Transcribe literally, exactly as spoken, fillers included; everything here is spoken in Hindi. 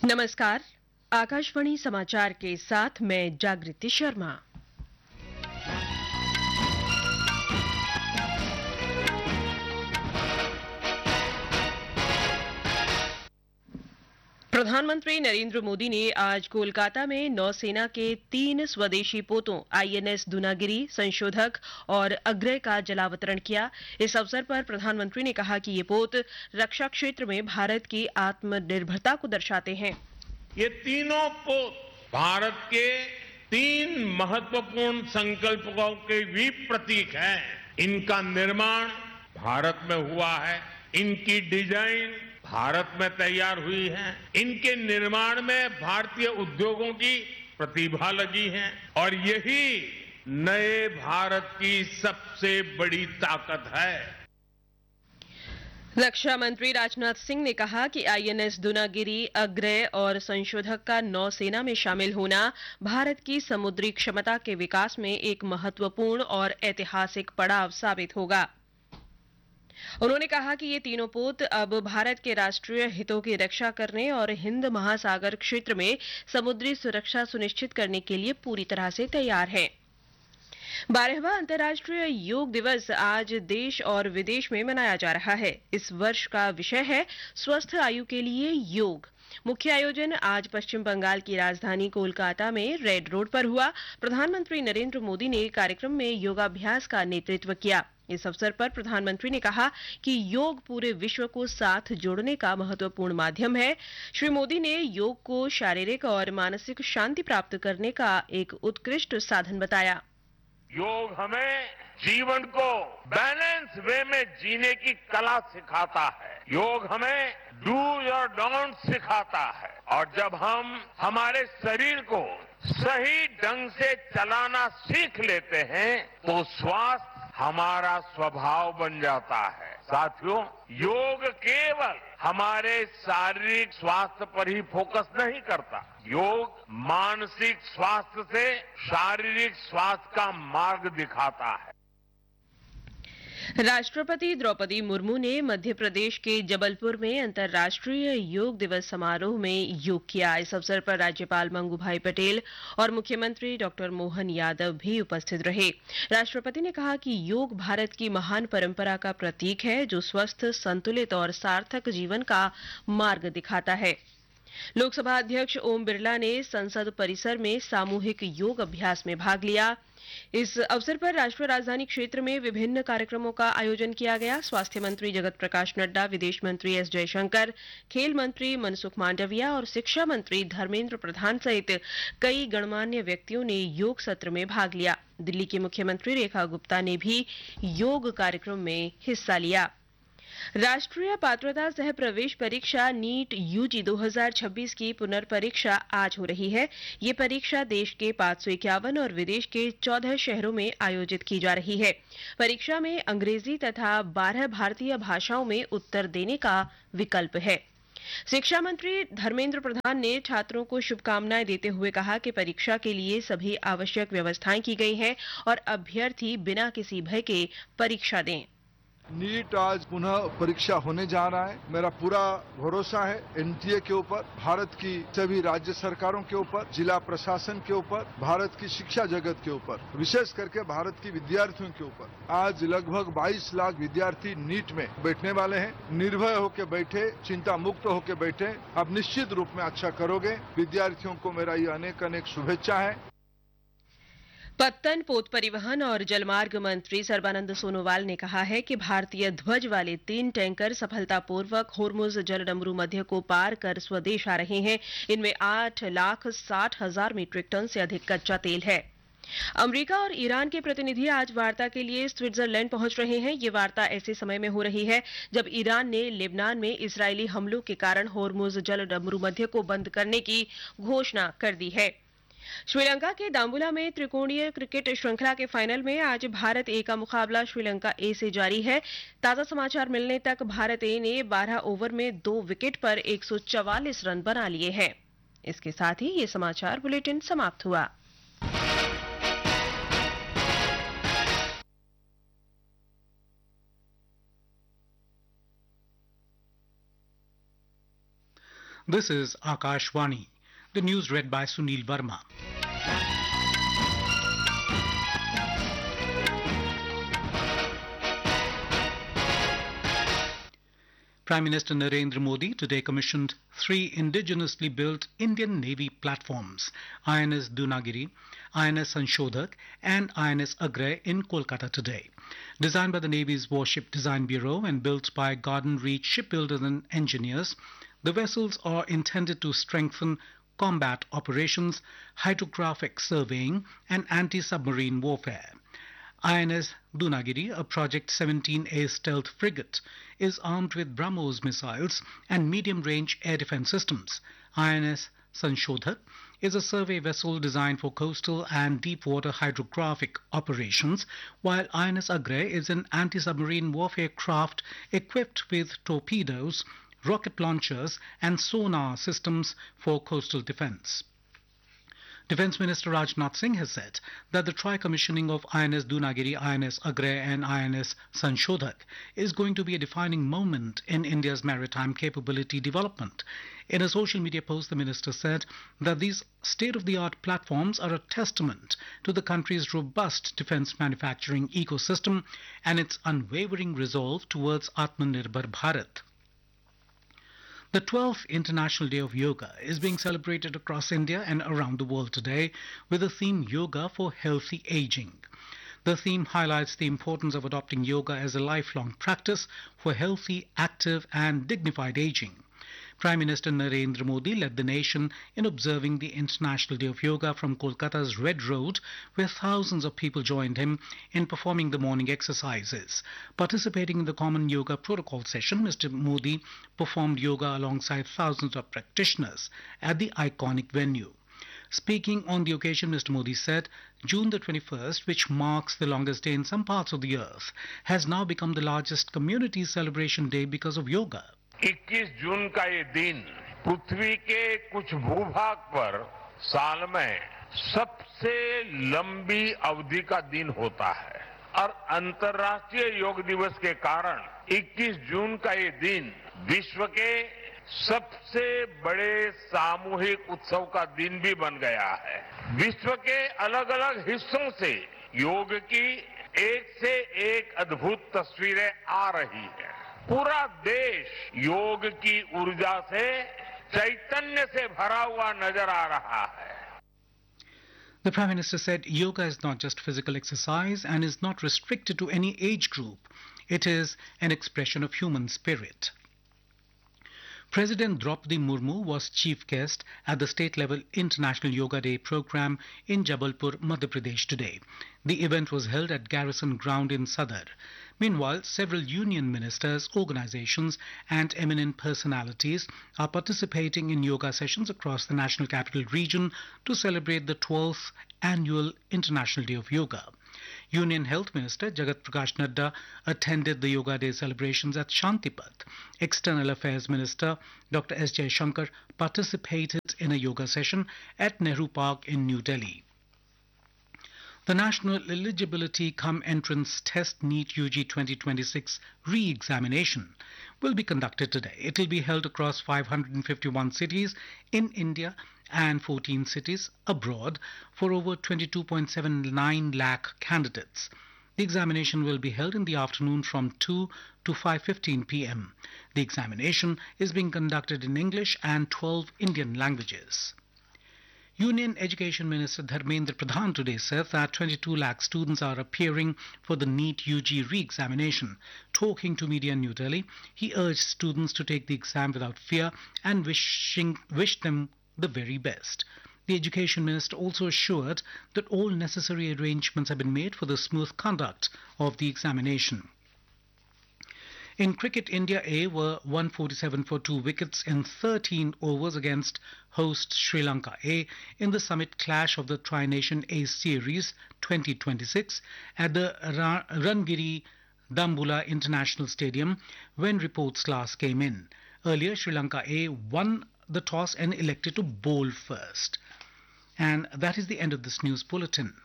नमस्कार। आकाशवाणी समाचार के साथ मैं जागृति शर्मा। प्रधानमंत्री नरेंद्र मोदी ने आज कोलकाता में नौसेना के तीन स्वदेशी पोतों आईएनएस दूनागिरी, संशोधक और अग्रय का जलावतरण किया। इस अवसर पर प्रधानमंत्री ने कहा कि ये पोत रक्षा क्षेत्र में भारत की आत्मनिर्भरता को दर्शाते हैं। ये तीनों पोत भारत के तीन महत्वपूर्ण संकल्पों के भी प्रतीक हैं। इनका निर्माण भारत में हुआ है, इनकी डिजाइन भारत में तैयार हुई है, इनके निर्माण में भारतीय उद्योगों की प्रतिभा लगी है और यही नए भारत की सबसे बड़ी ताकत है। रक्षा मंत्री राजनाथ सिंह ने कहा कि आईएनएस दूनागिरी, अग्रय और संशोधक का नौसेना में शामिल होना भारत की समुद्री क्षमता के विकास में एक महत्वपूर्ण और ऐतिहासिक पड़ाव साबित होगा। उन्होंने कहा कि ये तीनों पोत अब भारत के राष्ट्रीय हितों की रक्षा करने और हिंद महासागर क्षेत्र में समुद्री सुरक्षा सुनिश्चित करने के लिए पूरी तरह से तैयार हैं। बारहवां अंतर्राष्ट्रीय योग दिवस आज देश और विदेश में मनाया जा रहा है। इस वर्ष का विषय है स्वस्थ आयु के लिए योग। मुख्य आयोजन आज पश्चिम बंगाल की राजधानी कोलकाता में रेड रोड पर हुआ। प्रधानमंत्री नरेंद्र मोदी ने कार्यक्रम में योगाभ्यास का नेतृत्व किया। इस अवसर पर प्रधानमंत्री ने कहा कि योग पूरे विश्व को साथ जोड़ने का महत्वपूर्ण माध्यम है। श्री मोदी ने योग को शारीरिक और मानसिक शांति प्राप्त करने का एक उत्कृष्ट साधन बताया। योग हमें जीवन को बैलेंस वे में जीने की कला सिखाता है। योग हमें डूज और डोंट सिखाता है और जब हम हमारे शरीर को सही ढंग से चलाना सीख लेते हैं तो स्वास्थ्य हमारा स्वभाव बन जाता है। साथियों, योग केवल हमारे शारीरिक स्वास्थ्य पर ही फोकस नहीं करता, योग मानसिक स्वास्थ्य से शारीरिक स्वास्थ्य का मार्ग दिखाता है। राष्ट्रपति द्रौपदी मुर्मू ने मध्य प्रदेश के जबलपुर में अंतर्राष्ट्रीय योग दिवस समारोह में योग किया। इस अवसर पर राज्यपाल मंगू भाई पटेल और मुख्यमंत्री डॉक्टर मोहन यादव भी उपस्थित रहे। राष्ट्रपति ने कहा कि योग भारत की महान परंपरा का प्रतीक है जो स्वस्थ, संतुलित और सार्थक जीवन का मार्ग दिखाता है। लोकसभा अध्यक्ष ओम बिरला ने संसद परिसर में सामूहिक योग अभ्यास में भाग लिया। इस अवसर पर राष्ट्रीय राजधानी क्षेत्र में विभिन्न कार्यक्रमों का आयोजन किया गया। स्वास्थ्य मंत्री जगत प्रकाश नड्डा, विदेश मंत्री एस जयशंकर, खेल मंत्री मनसुख मांडविया और शिक्षा मंत्री धर्मेंद्र प्रधान सहित कई गणमान्य व्यक्तियों ने योग सत्र में भाग लिया। दिल्ली की मुख्यमंत्री रेखा गुप्ता ने भी योग कार्यक्रम में हिस्सा लिया। राष्ट्रीय पात्रता सह प्रवेश परीक्षा नीट यूजी दो हज़ार छब्बीस की पुनर्परीक्षा आज हो रही है। ये परीक्षा देश के पाँच सौ इक्यावन और विदेश के चौदह शहरों में आयोजित की जा रही है। परीक्षा में अंग्रेजी तथा बारह भारतीय भाषाओं में उत्तर देने का विकल्प है। शिक्षा मंत्री धर्मेंद्र प्रधान ने छात्रों को शुभकामनाएं देते हुए कहा कि परीक्षा के लिए सभी आवश्यक व्यवस्थाएं की गई हैं और अभ्यर्थी बिना किसी भय के परीक्षा दें। नीट आज पुनः परीक्षा होने जा रहा है। मेरा पूरा भरोसा है एनटीए के ऊपर, भारत की सभी राज्य सरकारों के ऊपर, जिला प्रशासन के ऊपर, भारत की शिक्षा जगत के ऊपर, विशेष करके भारत की विद्यार्थियों के ऊपर। आज लगभग बाईस लाख विद्यार्थी नीट में बैठने वाले हैं। निर्भय होकर बैठे, चिंता मुक्त होकर बैठे। आप निश्चित रूप में अच्छा करोगे। विद्यार्थियों को मेरा ये अनेक अनेक शुभेच्छा है। पत्तन, पोत परिवहन और जलमार्ग मंत्री सर्बानंद सोनोवाल ने कहा है कि भारतीय ध्वज वाले तीन टैंकर सफलतापूर्वक होर्मुज जलडमरू मध्य को पार कर स्वदेश आ रहे हैं। इनमें आठ लाख साठ हजार मीट्रिक टन से अधिक कच्चा तेल है। अमेरिका और ईरान के प्रतिनिधि आज वार्ता के लिए स्विट्जरलैंड पहुंच रहे हैं। ये वार्ता ऐसे समय में हो रही है जब ईरान ने लेबनान में इजरायली हमलों के कारण होर्मुज जलडमरू मध्य को बंद करने की घोषणा कर दी है। श्रीलंका के दाम्बुला में त्रिकोणीय क्रिकेट श्रृंखला के फाइनल में आज भारत ए का मुकाबला श्रीलंका ए से जारी है। ताजा समाचार मिलने तक भारत ए ने बारह ओवर में दो विकेट पर एक सौ चवालीस रन बना लिए हैं। इसके साथ ही ये समाचार बुलेटिन समाप्त हुआ। This is Akashvani. The news read by Sunil Verma. Prime Minister Narendra Modi today commissioned three indigenously built Indian Navy platforms, I N S Dunagiri, I N S Sanshodhak and I N S Agray in Kolkata today. Designed by the Navy's Warship Design Bureau and built by Garden Reach shipbuilders and engineers, the vessels are intended to strengthen combat operations, hydrographic surveying and anti-submarine warfare. I N S Dunagiri, a Project seventeen A stealth frigate, is armed with BrahMos missiles and medium-range air defense systems. I N S Sanshodhak is a survey vessel designed for coastal and deep-water hydrographic operations, while I N S Agray is an anti-submarine warfare craft equipped with torpedoes, rocket launchers and sonar systems for coastal defense. Defence Minister Rajnath Singh has said that the tri-commissioning of I N S Dunagiri, I N S Agray and I N S Sanshodhak is going to be a defining moment in India's maritime capability development. In a social media post, the minister said that these state-of-the-art platforms are a testament to the country's robust defence manufacturing ecosystem and its unwavering resolve towards Atmanirbhar Bharat. The twelfth International Day of Yoga is being celebrated across India and around the world today with the theme Yoga for Healthy Aging. The theme highlights the importance of adopting yoga as a lifelong practice for healthy, active and dignified aging. Prime Minister Narendra Modi led the nation in observing the International Day of Yoga from Kolkata's Red Road, where thousands of people joined him in performing the morning exercises. Participating in the common yoga protocol session, Mister Modi performed yoga alongside thousands of practitioners at the iconic venue. Speaking on the occasion, Mister Modi said, June the twenty-first, which marks the longest day in some parts of the earth, has now become the largest community celebration day because of yoga. इक्कीस जून का ये दिन पृथ्वी के कुछ भूभाग पर साल में सबसे लंबी अवधि का दिन होता है और अंतर्राष्ट्रीय योग दिवस के कारण इक्कीस जून का ये दिन विश्व के सबसे बड़े सामूहिक उत्सव का दिन भी बन गया है। विश्व के अलग अलग हिस्सों से योग की एक से एक अद्भुत तस्वीरें आ रही हैं। पूरा देश योग की ऊर्जा से चैतन्य से भरा हुआ नजर आ रहा है। The Prime Minister said yoga is not just physical exercise and is not restricted to any age group. It is an expression of human spirit. President Draupadi Murmu was chief guest at the state-level International Yoga Day program in Jabalpur, Madhya Pradesh today. The event was held at Garrison Ground in Sadar. Meanwhile, several union ministers, organizations and eminent personalities are participating in yoga sessions across the National Capital Region to celebrate the twelfth Annual International Day of Yoga. Union Health Minister Jagat Prakash Nadda attended the Yoga Day celebrations at Shantipat. External Affairs Minister Doctor S Jaishankar participated in a yoga session at Nehru Park in New Delhi. The National Eligibility Cum Entrance Test NEET U G twenty twenty-six re-examination will be conducted today. It will be held across five hundred fifty-one cities in India and fourteen cities abroad for over twenty-two point seven nine lakh candidates. The examination will be held in the afternoon from two to five fifteen p m The examination is being conducted in English and twelve Indian languages. Union Education Minister Dharmendra Pradhan today said that twenty-two lakh students are appearing for the NEET U G re-examination. Talking to media in New Delhi, he urged students to take the exam without fear and wishing, wish them the very best. The Education Minister also assured that all necessary arrangements have been made for the smooth conduct of the examination. In cricket, India A were one forty-seven for two wickets in thirteen overs against host Sri Lanka A in the summit clash of the Tri-Nation A Series twenty twenty-six at the Rangiri Dambula International Stadium when reports last came in. Earlier, Sri Lanka A won the toss and elected to bowl first. And that is the end of this news bulletin.